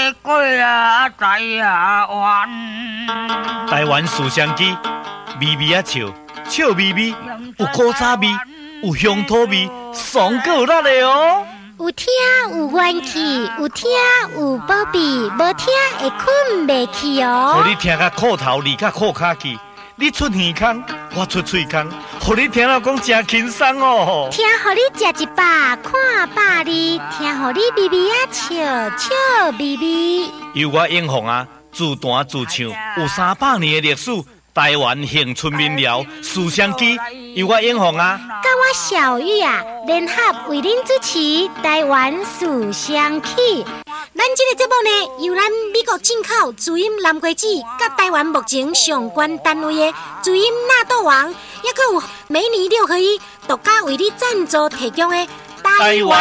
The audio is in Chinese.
过啊，在啊弯。 台湾思乡机，微微啊笑，笑微微，有古早味，有乡土味，爽够力的哦。 有听有元气，有听有宝贝，无听会困袂去哦。 互你听甲裤头离甲裤骹去，你出耳孔，我出喙孔，互你听了讲真轻松哦。 听互你食一百，看百二，听互你微微啊笑，笑微微。 由我英雄啊，自弹自唱，有300年的历史。台湾乡村民谣思乡机，由我英雄啊， 甲我小玉啊，联合为您主持台湾思乡曲。咱这个节目呢，由咱美国进口主音蓝瓜子，甲台湾目前上关单位的主音纳豆王，也佫有美尼6合1独家为你赞助提供的台湾。